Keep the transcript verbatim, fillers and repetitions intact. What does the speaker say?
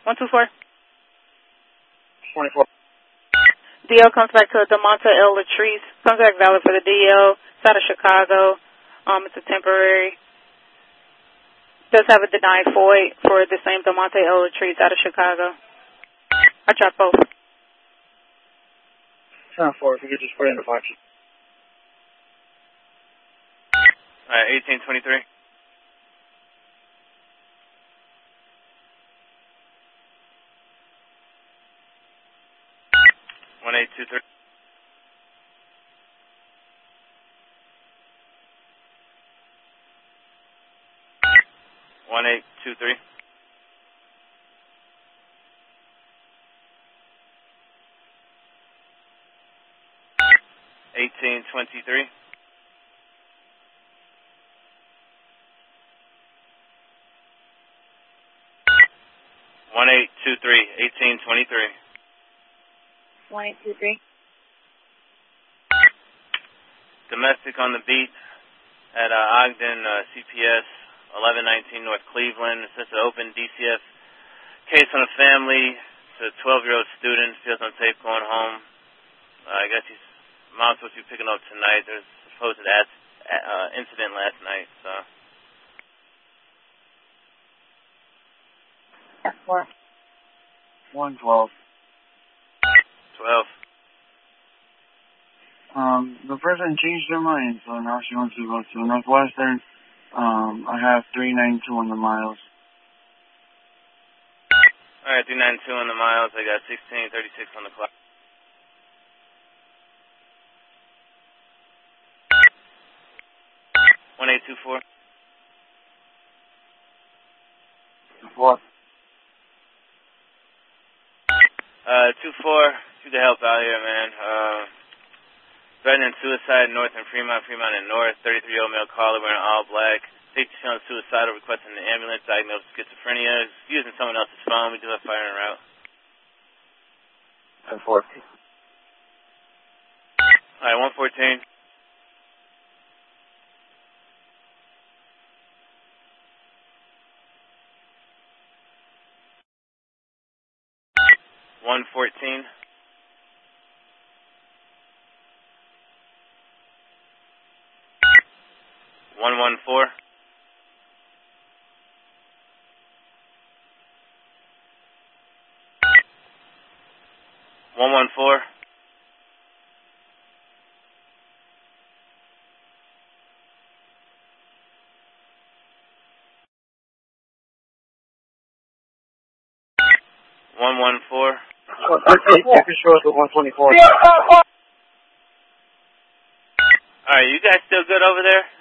one two four. twenty-four. D L comes back to DeMonte L. Latrice. Comes back valid for the D L. It's out of Chicago. Um, it's a temporary. Does have a denied void for the same DeMonte L. Latrice out of Chicago. I dropped both. ten four, if you could just put in the box. All right, eighteen twenty-three. one eight two three. one eight two three. eighteen twenty-three. one eight two three, eighteen twenty-three. one eight two three. Domestic on the beat at uh, Ogden, uh, C P S, eleven nineteen North Cleveland. It's just an open D C F case on a family. It's a twelve-year-old student, feels unsafe going home. Uh, I guess his mom's supposed to be picking up tonight. There's a supposed ad, uh, incident last night, so. F four. one twelve. twelve. Um, the person changed their mind, so now she wants to go to Northwestern. Um, I have three ninety-two on the miles. All right, three ninety-two on the miles. I got sixteen thirty-six on the clock. one eight two four. two four. Uh, two four. You can help out here, man. Uh, threatening suicide north in Fremont, Fremont and North. thirty-three-year-old male caller wearing all black. Safety shown suicidal, requesting an ambulance, diagnosed with schizophrenia. He's using someone else's phone. We do have fire en route. ten four. All right, one fourteen. one fourteen. one one four. one one four. one one four. You can show us the one twenty-four. All right, you guys still good over there?